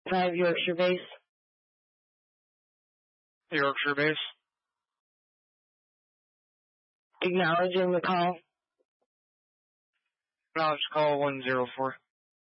5 Yorkshire base. Yorkshire base. Acknowledging the call. Acknowledge call 104.